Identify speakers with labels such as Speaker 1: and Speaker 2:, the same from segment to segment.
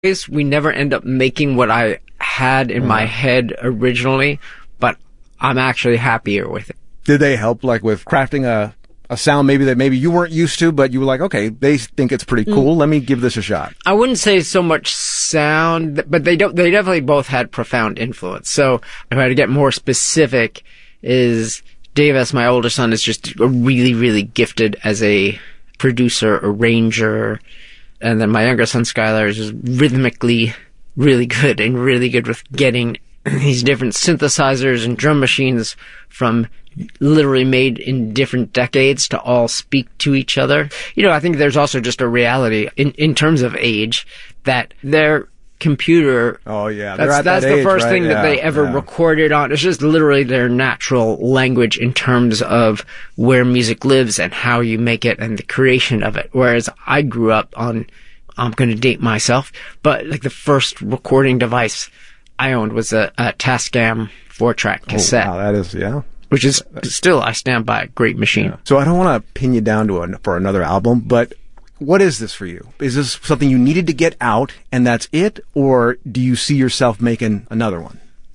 Speaker 1: We never end up making what I had in my head originally, but I'm actually happier with it.
Speaker 2: Did they help, like, with crafting a sound maybe you weren't used to, but you were like, okay, they think it's pretty cool. Let me give this a shot.
Speaker 1: I wouldn't say so much sound, but they definitely both had profound influence. So if I had to get more specific, is Dave S., my older son, is just really, really gifted as a producer, arranger. And then my younger son, Skylar, is just rhythmically really good and really good with getting these different synthesizers and drum machines from literally made in different decades to all speak to each other. You know, I think there's also just a reality in terms of age that their computer, that's the first thing that they ever recorded on. It's just literally their natural language in terms of where music lives and how you make it and the creation of it. Whereas I grew up on, I'm going to date myself, but like the first recording device I owned was a Tascam 4-track cassette.
Speaker 2: Oh, wow, that is,
Speaker 1: Which is still, I stand by, a great machine.
Speaker 2: Yeah. So I don't want to pin you down for another album, but what is this for you? Is this something you needed to get out and that's it? Or do you see yourself making another one?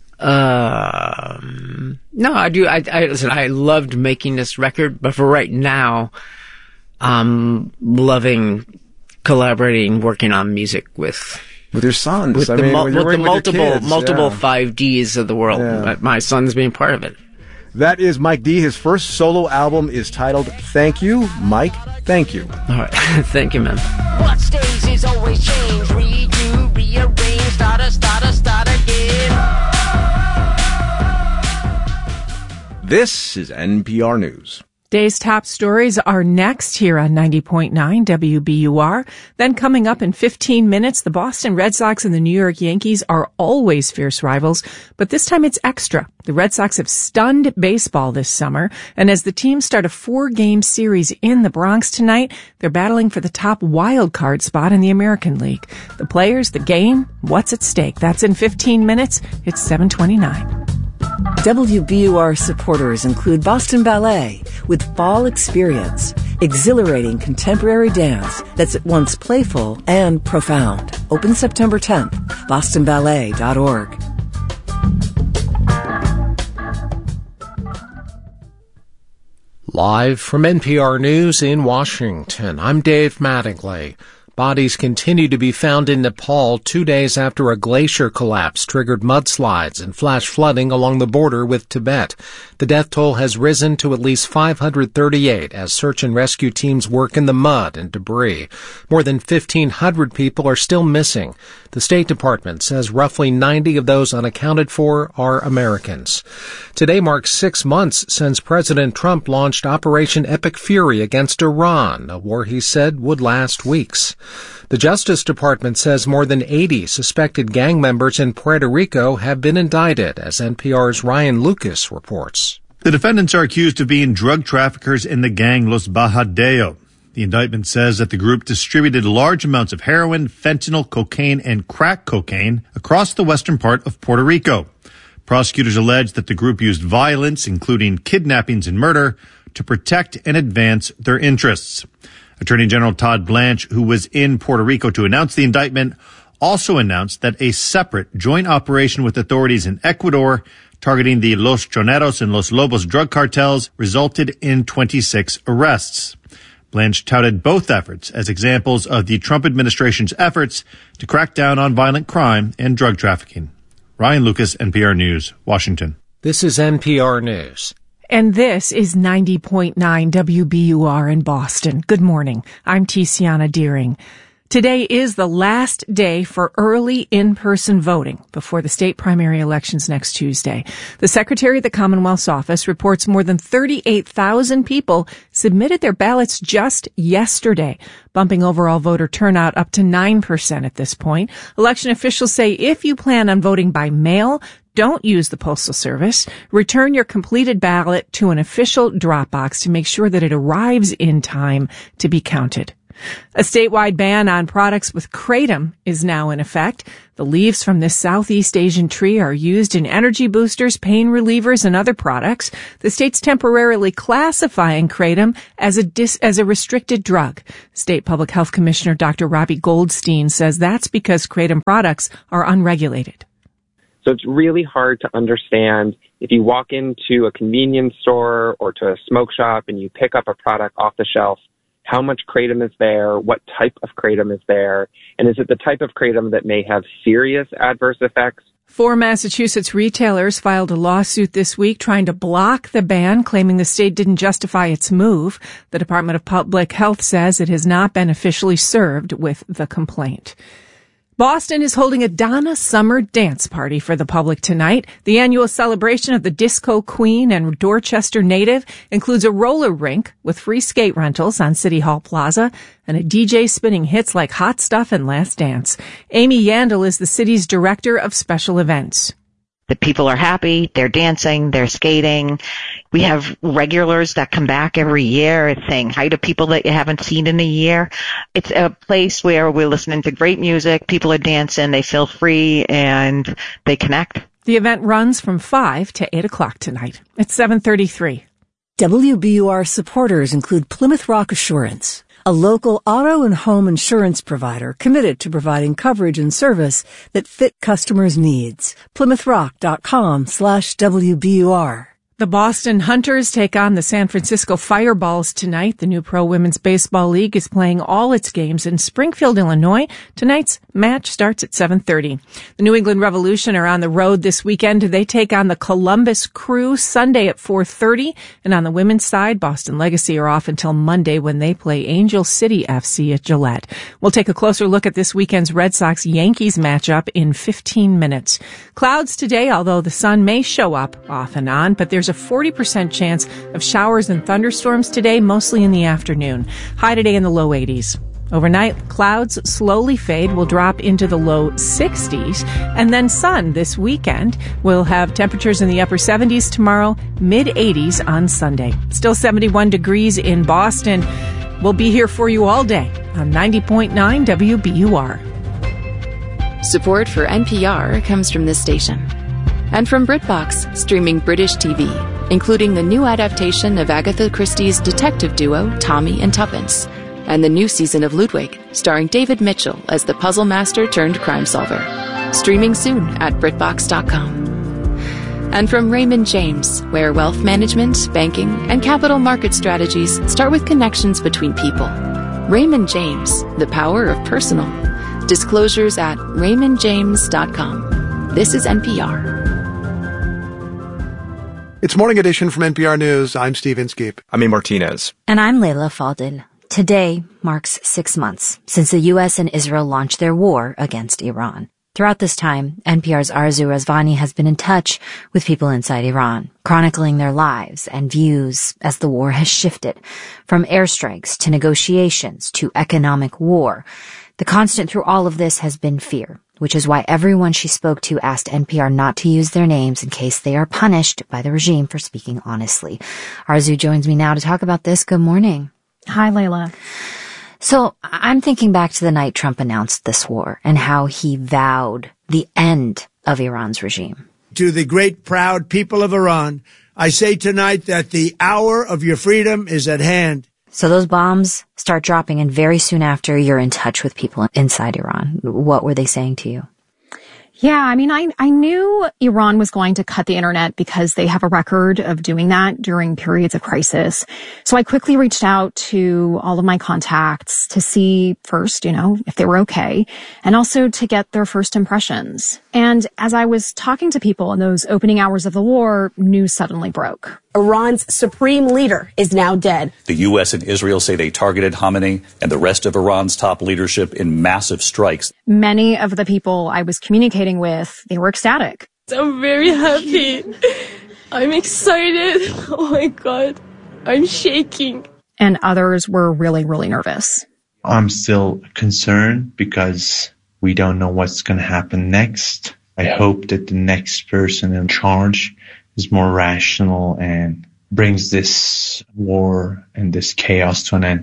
Speaker 1: No, I do. Listen, I loved making this record, but for right now, I'm loving collaborating, working on music with
Speaker 2: your sons.
Speaker 1: With the multiple 5Ds of the world. Yeah. My son's being part of it.
Speaker 2: That is Mike D. His first solo album is titled Thank You. Mike, thank you.
Speaker 1: All right. Thank you, man.
Speaker 3: What stays is always change. Redo, rearrange, start again.
Speaker 2: This is NPR News.
Speaker 4: Day's top stories are next here on 90.9 WBUR. Then coming up in 15 minutes, the Boston Red Sox and the New York Yankees are always fierce rivals, but this time it's extra. The Red Sox have stunned baseball this summer, and as the teams start a 4-game series in the Bronx tonight, they're battling for the top wild card spot in the American League. The players, the game, what's at stake? That's in 15 minutes. It's 7:29.
Speaker 5: WBUR supporters include Boston Ballet with Fall Experience, exhilarating contemporary dance that's at once playful and profound. Open September 10th, bostonballet.org.
Speaker 6: Live from NPR News in Washington, I'm Dave Mattingly. Bodies continue to be found in Nepal 2 days after a glacier collapse triggered mudslides and flash flooding along the border with Tibet. The death toll has risen to at least 538 as search and rescue teams work in the mud and debris. More than 1,500 people are still missing. The State Department says roughly 90 of those unaccounted for are Americans. Today marks 6 months since President Trump launched Operation Epic Fury against Iran, a war he said would last weeks. The Justice Department says more than 80 suspected gang members in Puerto Rico have been indicted, as NPR's Ryan Lucas reports.
Speaker 7: The defendants are accused of being drug traffickers in the gang Los Bajadeo. The indictment says that the group distributed large amounts of heroin, fentanyl, cocaine, and crack cocaine across the western part of Puerto Rico. Prosecutors allege that the group used violence, including kidnappings and murder, to protect and advance their interests. Attorney General Todd Blanche, who was in Puerto Rico to announce the indictment, also announced that a separate joint operation with authorities in Ecuador targeting the Los Choneros and Los Lobos drug cartels resulted in 26 arrests. Blanche touted both efforts as examples of the Trump administration's efforts to crack down on violent crime and drug trafficking. Ryan Lucas, NPR News, Washington.
Speaker 6: This is NPR News.
Speaker 4: And this is 90.9 WBUR in Boston. Good morning. I'm Tiziana Deering. Today is the last day for early in-person voting before the state primary elections next Tuesday. The Secretary of the Commonwealth's office reports more than 38,000 people submitted their ballots just yesterday, bumping overall voter turnout up to 9% at this point. Election officials say if you plan on voting by mail, don't use the Postal Service. Return your completed ballot to an official drop box to make sure that it arrives in time to be counted. A statewide ban on products with kratom is now in effect. The leaves from this Southeast Asian tree are used in energy boosters, pain relievers, and other products. The state's temporarily classifying kratom as a restricted drug. State Public Health Commissioner Dr. Robbie Goldstein says that's because kratom products are unregulated.
Speaker 8: So it's really hard to understand if you walk into a convenience store or to a smoke shop and you pick up a product off the shelf, how much kratom is there, what type of kratom is there, and is it the type of kratom that may have serious adverse effects?
Speaker 4: 4 Massachusetts retailers filed a lawsuit this week trying to block the ban, claiming the state didn't justify its move. The Department of Public Health says it has not been officially served with the complaint. Boston is holding a Donna Summer dance party for the public tonight. The annual celebration of the disco queen and Dorchester native includes a roller rink with free skate rentals on City Hall Plaza and a DJ spinning hits like Hot Stuff and Last Dance. Amy Yandel is the city's director of special events.
Speaker 9: The people are happy, they're dancing, they're skating. We have regulars that come back every year saying hi to people that you haven't seen in a year. It's a place where we're listening to great music, people are dancing, they feel free, and they connect.
Speaker 4: The event runs from 5 to 8 o'clock tonight. It's 7:33.
Speaker 5: WBUR supporters include Plymouth Rock Assurance, a local auto and home insurance provider committed to providing coverage and service that fit customers' needs. PlymouthRock.com/WBUR.
Speaker 4: The Boston Hunters take on the San Francisco Fireballs tonight. The new Pro Women's Baseball League is playing all its games in Springfield, Illinois. Tonight's match starts at 7:30. The New England Revolution are on the road this weekend. They take on the Columbus Crew Sunday at 4:30. And on the women's side, Boston Legacy are off until Monday when they play Angel City FC at Gillette. We'll take a closer look at this weekend's Red Sox-Yankees matchup in 15 minutes. Clouds today, although the sun may show up off and on, but there's a 40% chance of showers and thunderstorms today, mostly in the afternoon. High today in the low 80s. Overnight, clouds slowly fade. Will drop into the low 60s. And then sun this weekend. We'll have temperatures in the upper 70s tomorrow, mid-80s on Sunday. Still 71 degrees in Boston. We'll be here for you all day on 90.9 WBUR.
Speaker 10: Support for NPR comes from this station. And from BritBox, streaming British TV, including the new adaptation of Agatha Christie's detective duo Tommy and Tuppence, and the new season of Ludwig, starring David Mitchell as the puzzle master turned crime solver. Streaming soon at BritBox.com. And from Raymond James, where wealth management, banking, and capital market strategies start with connections between people. Raymond James, the power of personal. Disclosures at RaymondJames.com. This is NPR.
Speaker 11: It's Morning Edition from NPR News. I'm Steve Inskeep.
Speaker 12: I'm A. Martinez.
Speaker 13: And I'm Leila Fadel. Today marks 6 months since the U.S. and Israel launched their war against Iran. Throughout this time, NPR's Arzu Razvani has been in touch with people inside Iran, chronicling their lives and views as the war has shifted from airstrikes to negotiations to economic war. The constant through all of this has been fear, which is why everyone she spoke to asked NPR not to use their names in case they are punished by the regime for speaking honestly. Arzu joins me now to talk about this. Good morning.
Speaker 14: Hi, Leila.
Speaker 13: So I'm thinking back to the night Trump announced this war and how he vowed the end of Iran's regime.
Speaker 15: To the great, proud people of Iran, I say tonight that the hour of your freedom is at hand.
Speaker 13: So those bombs start dropping, and very soon after, you're in touch with people inside Iran. What were they saying to you?
Speaker 14: Yeah, I mean, I knew Iran was going to cut the internet because they have a record of doing that during periods of crisis. So I quickly reached out to all of my contacts to see first, if they were okay, and also to get their first impressions. And as I was talking to people in those opening hours of the war, news suddenly broke.
Speaker 16: Iran's supreme leader is now dead.
Speaker 17: The U.S. and Israel say they targeted Khamenei and the rest of Iran's top leadership in massive strikes.
Speaker 14: Many of the people I was communicating with, they were ecstatic.
Speaker 18: I'm very happy. I'm excited. Oh my God. I'm shaking.
Speaker 14: And others were really, really nervous.
Speaker 19: I'm still concerned because we don't know what's going to happen next. I hope that the next person in charge is more rational and brings this war and this chaos to an end.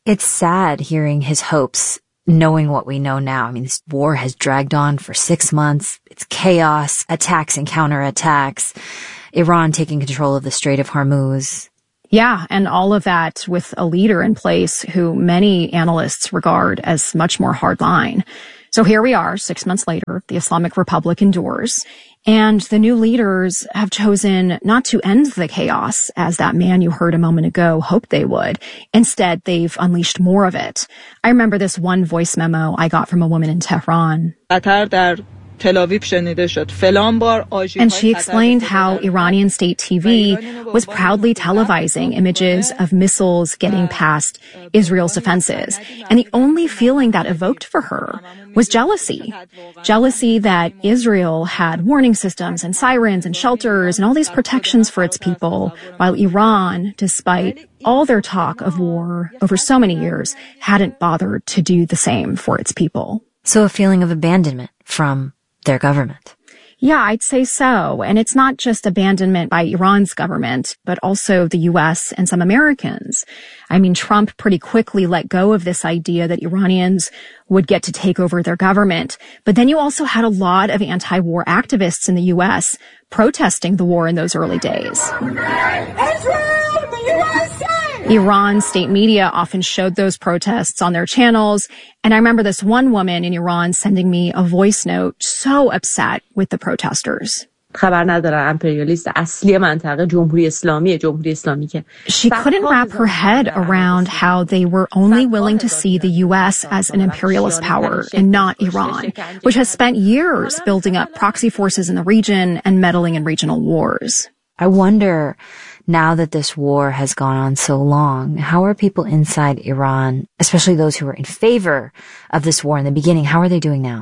Speaker 13: It's sad hearing his hopes, knowing what we know now. I mean, this war has dragged on for 6 months. It's chaos, attacks and counterattacks, Iran taking control of the Strait of Hormuz.
Speaker 14: Yeah, and all of that with a leader in place who many analysts regard as much more hardline. So here we are, 6 months later, the Islamic Republic endures, and the new leaders have chosen not to end the chaos, as that man you heard a moment ago hoped they would. Instead, they've unleashed more of it. I remember this one voice memo I got from a woman in Tehran. And she explained how Iranian state TV was proudly televising images of missiles getting past Israel's defenses. And the only feeling that evoked for her was jealousy. Jealousy that Israel had warning systems and sirens and shelters and all these protections for its people, while Iran, despite all their talk of war over so many years, hadn't bothered to do the same for its people.
Speaker 13: So a feeling of abandonment from their government.
Speaker 14: Yeah, I'd say so. And it's not just abandonment by Iran's government, but also the U.S. and some Americans. I mean, Trump pretty quickly let go of this idea that Iranians would get to take over their government. But then you also had a lot of anti-war activists in the U.S. protesting the war in those early days.
Speaker 3: Israel, the USA!
Speaker 14: Iran state media often showed those protests on their channels. And I remember this one woman in Iran sending me a voice note so upset with the protesters. She couldn't wrap her head around how they were only willing to see the U.S. as an imperialist power and not Iran, which has spent years building up proxy forces in the region and meddling in regional wars.
Speaker 13: I wonder, now that this war has gone on so long, how are people inside Iran, especially those who were in favor of this war in the beginning, how are they doing now?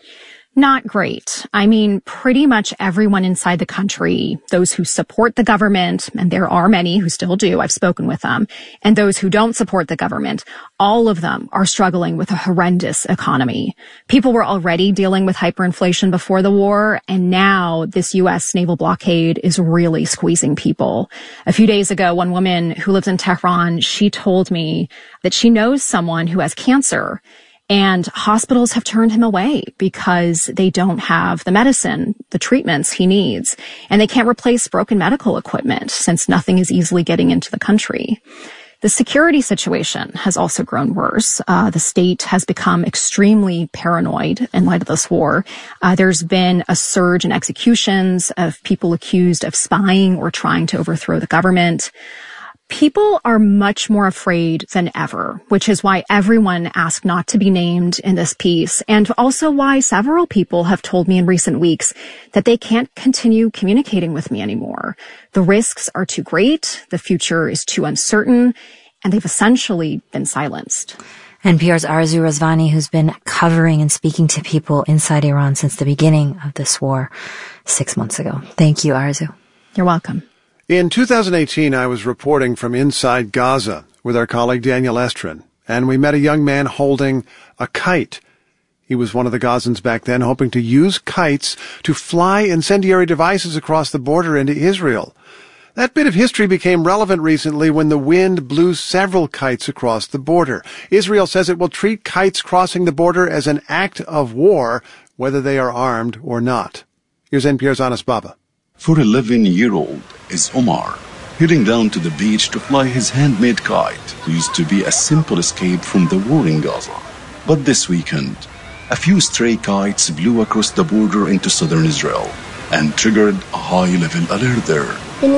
Speaker 14: Not great. I mean, pretty much everyone inside the country, those who support the government, and there are many who still do, I've spoken with them, and those who don't support the government, all of them are struggling with a horrendous economy. People were already dealing with hyperinflation before the war, and now this U.S. naval blockade is really squeezing people. A few days ago, one woman who lives in Tehran, she told me that she knows someone who has cancer, and hospitals have turned him away because they don't have the medicine, the treatments he needs. And they can't replace broken medical equipment since nothing is easily getting into the country. The security situation has also grown worse. The state has become extremely paranoid in light of this war. There's been a surge in executions of people accused of spying or trying to overthrow the government. People are much more afraid than ever, which is why everyone asked not to be named in this piece, and also why several people have told me in recent weeks that they can't continue communicating with me anymore. The risks are too great, the future is too uncertain, and they've essentially been silenced.
Speaker 13: NPR's Arzu Razvani, who's been covering and speaking to people inside Iran since the beginning of this war 6 months ago. Thank you, Arzu.
Speaker 14: You're welcome.
Speaker 11: In 2018, I was reporting from inside Gaza with our colleague Daniel Estrin, and we met a young man holding a kite. He was one of the Gazans back then, hoping to use kites to fly incendiary devices across the border into Israel. That bit of history became relevant recently when the wind blew several kites across the border. Israel says it will treat kites crossing the border as an act of war, whether they are armed or not. Here's NPR's Anas Baba.
Speaker 12: For 11-year-old is Omar, heading down to the beach to fly his handmade kite. It used to be a simple escape from the war in Gaza. But this weekend, a few stray kites blew across the border into southern Israel and triggered a high-level alert there.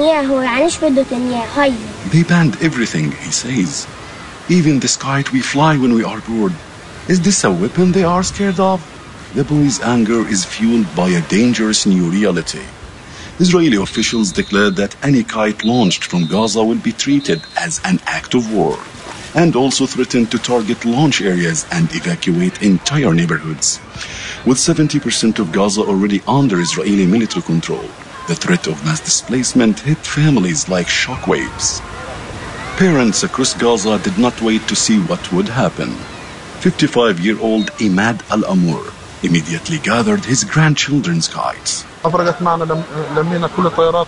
Speaker 12: They banned everything, he says. Even this kite we fly when we are bored. Is this a weapon they are scared of? The boy's anger is fueled by a dangerous new reality. Israeli officials declared that any kite launched from Gaza will be treated as an act of war, and also threatened to target launch areas and evacuate entire neighborhoods. With 70% of Gaza already under Israeli military control, the threat of mass displacement hit families like shockwaves. Parents across Gaza did not wait to see what would happen. 55-year-old Imad Al-Amur immediately gathered his grandchildren's kites. We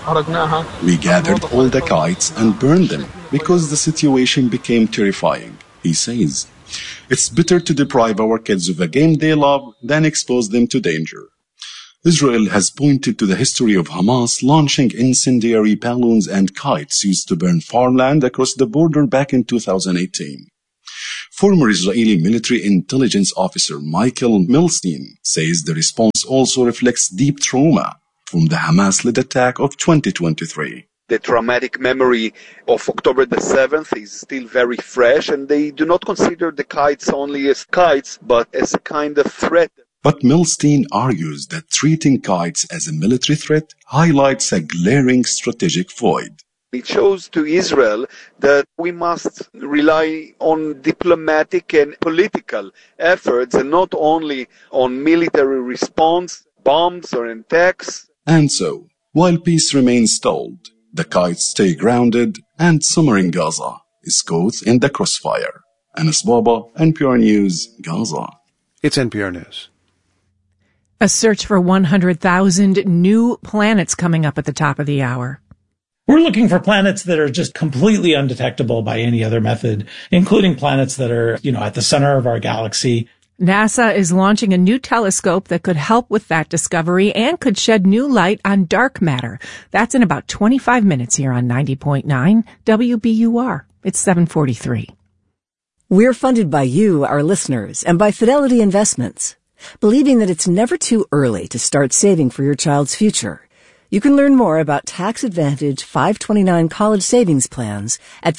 Speaker 12: gathered all the kites and burned them because the situation became terrifying. He says, "It's better to deprive our kids of a game they love than expose them to danger." Israel has pointed to the history of Hamas launching incendiary balloons and kites used to burn farmland across the border back in 2018. Former Israeli military intelligence officer Michael Milstein says the response also reflects deep trauma from the Hamas-led attack of 2023.
Speaker 20: The traumatic memory of October the 7th is still very fresh, and they do not consider the kites only as kites, but as a kind of threat.
Speaker 12: But Milstein argues that treating kites as a military threat highlights a glaring strategic void.
Speaker 20: It shows to Israel that we must rely on diplomatic and political efforts and not only on military response, bombs or attacks.
Speaker 12: And so, while peace remains stalled, the kites stay grounded and summer in Gaza is caught in the crossfire. Anas Baba, NPR News, Gaza.
Speaker 11: It's NPR News.
Speaker 4: A search for 100,000 new planets coming up at the top of the hour.
Speaker 21: We're looking for planets that are just completely undetectable by any other method, including planets that are, at the center of our galaxy.
Speaker 4: NASA is launching a new telescope that could help with that discovery and could shed new light on dark matter. That's in about 25 minutes here on 90.9 WBUR. It's 7:43.
Speaker 5: We're funded by you, our listeners, and by Fidelity Investments, believing that it's never too early to start saving for your child's future. You can learn more about tax-advantaged 529 college savings plans at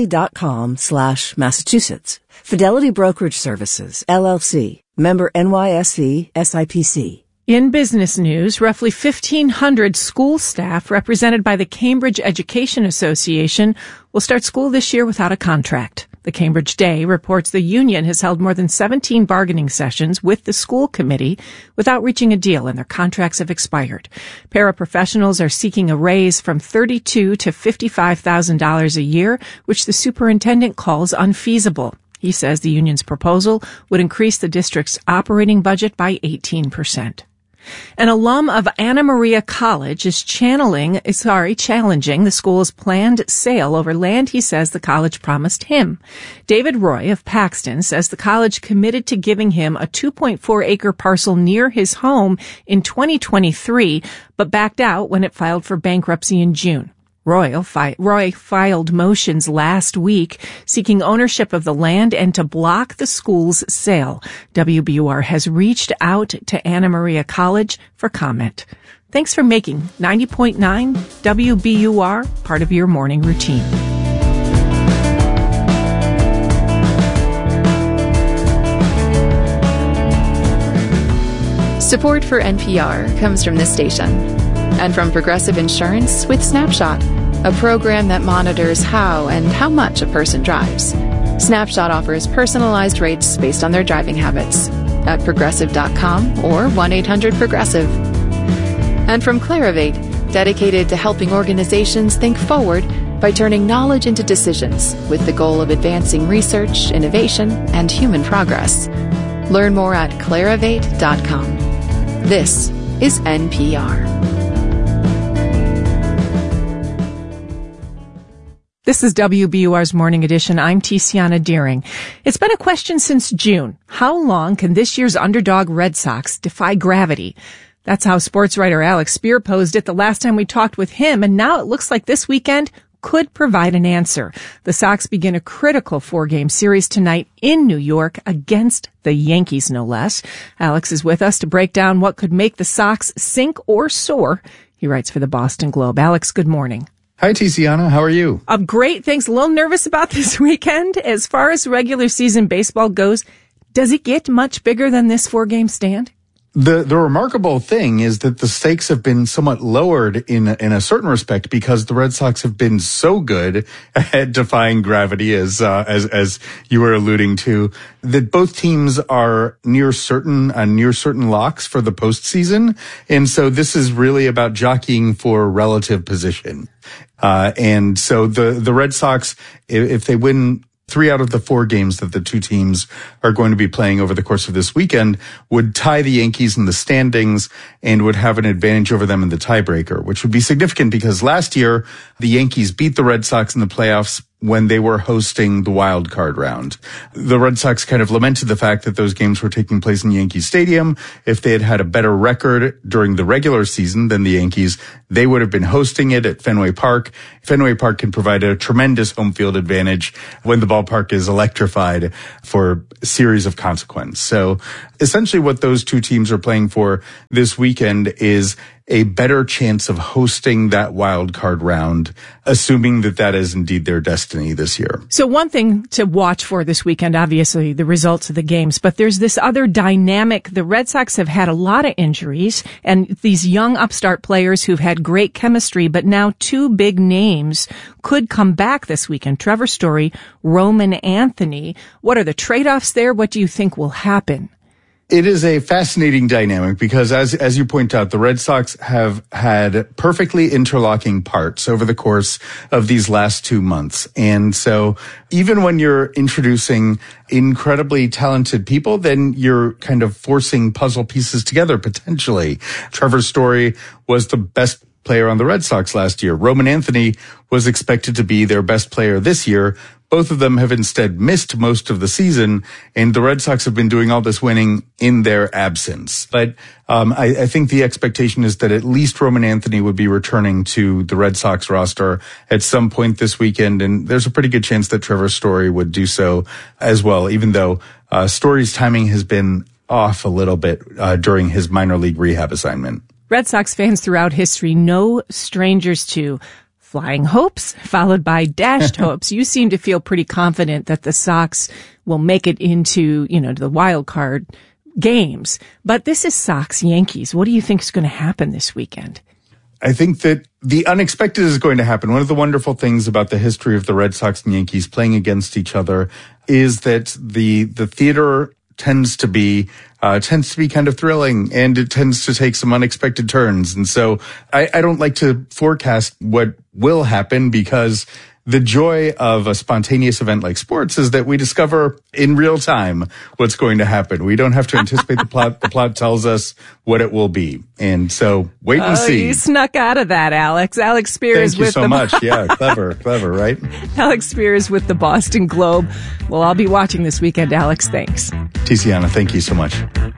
Speaker 5: fidelity.com/Massachusetts. Fidelity Brokerage Services, LLC, member NYSE, SIPC.
Speaker 4: In business news, roughly 1,500 school staff represented by the Cambridge Education Association will start school this year without a contract. The Cambridge Day reports the union has held more than 17 bargaining sessions with the school committee without reaching a deal, and their contracts have expired. Paraprofessionals are seeking a raise from $32,000 to $55,000 a year, which the superintendent calls unfeasible. He says the union's proposal would increase the district's operating budget by 18%. An alum of Anna Maria College is challenging the school's planned sale over land he says the college promised him. David Roy of Paxton says the college committed to giving him a 2.4-acre parcel near his home in 2023, but backed out when it filed for bankruptcy in June. Roy filed motions last week seeking ownership of the land and to block the school's sale. WBUR has reached out to Anna Maria College for comment. Thanks for making 90.9 WBUR part of your morning routine.
Speaker 10: Support for NPR comes from this station and from Progressive Insurance with Snapshot, a program that monitors how and how much a person drives. Snapshot offers personalized rates based on their driving habits at Progressive.com or 1-800-PROGRESSIVE. And from Clarivate, dedicated to helping organizations think forward by turning knowledge into decisions with the goal of advancing research, innovation, and human progress. Learn more at Clarivate.com. This is NPR.
Speaker 4: This is WBUR's Morning Edition. I'm Tiziana Deering. It's been a question since June. How long can this year's underdog Red Sox defy gravity? That's how sports writer Alex Spear posed it the last time we talked with him, and now it looks like this weekend could provide an answer. The Sox begin a critical 4-game series tonight in New York against the Yankees, no less. Alex is with us to break down what could make the Sox sink or soar. He writes for the Boston Globe. Alex, good morning.
Speaker 22: Hi, Tiziana. How are you?
Speaker 4: I'm great. Thanks. A little nervous about this weekend. As far as regular season baseball goes, does it get much bigger than this 4-game stand?
Speaker 22: The remarkable thing is that the stakes have been somewhat lowered in a certain respect because the Red Sox have been so good at defying gravity, as you were alluding to, that both teams are near certain locks for the postseason, and so this is really about jockeying for relative position. And so the Red Sox, if they win 3 out of the 4 games that the two teams are going to be playing over the course of this weekend, would tie the Yankees in the standings and would have an advantage over them in the tiebreaker, which would be significant because last year the Yankees beat the Red Sox in the playoffs when they were hosting the wild card round. The Red Sox kind of lamented the fact that those games were taking place in Yankee Stadium. If they had had a better record during the regular season than the Yankees, they would have been hosting it at Fenway Park. Fenway Park can provide a tremendous home field advantage when the ballpark is electrified for a series of consequence. So essentially what those two teams are playing for this weekend is a better chance of hosting that wild card round, assuming that that is indeed their destiny this year.
Speaker 4: So one thing to watch for this weekend, obviously, the results of the games, but there's this other dynamic. The Red Sox have had a lot of injuries, and these young upstart players who've had great chemistry, but now two big names could come back this weekend. Trevor Story, Roman Anthony. What are the trade-offs there? What do you think will happen?
Speaker 22: It is a fascinating dynamic because, as you point out, the Red Sox have had perfectly interlocking parts over the course of these last 2 months. And so even when you're introducing incredibly talented people, then you're kind of forcing puzzle pieces together potentially. Trevor Story was the best player on the Red Sox last year. Roman Anthony was expected to be their best player this year. Both of them have instead missed most of the season, and the Red Sox have been doing all this winning in their absence. But I think the expectation is that at least Roman Anthony would be returning to the Red Sox roster at some point this weekend, and there's a pretty good chance that Trevor Story would do so as well, even though Story's timing has been off a little bit during his minor league rehab assignment.
Speaker 4: Red Sox fans throughout history, no strangers to flying hopes, followed by dashed hopes. You seem to feel pretty confident that the Sox will make it into, the wild card games. But this is Sox-Yankees. What do you think is going to happen this weekend?
Speaker 22: I think that the unexpected is going to happen. One of the wonderful things about the history of the Red Sox and Yankees playing against each other is that the theater tends to be kind of thrilling, and it tends to take some unexpected turns. And so I don't like to forecast what will happen, because the joy of a spontaneous event like sports is that we discover in real time what's going to happen. We don't have to anticipate the plot. The plot tells us what it will be. And so wait and see.
Speaker 4: You snuck out of that, Alex. Alex Spears.
Speaker 22: Thank you so much. Yeah, clever, right?
Speaker 4: Alex Spears with the Boston Globe. Well, I'll be watching this weekend, Alex. Thanks.
Speaker 22: Tiziana, thank you so much.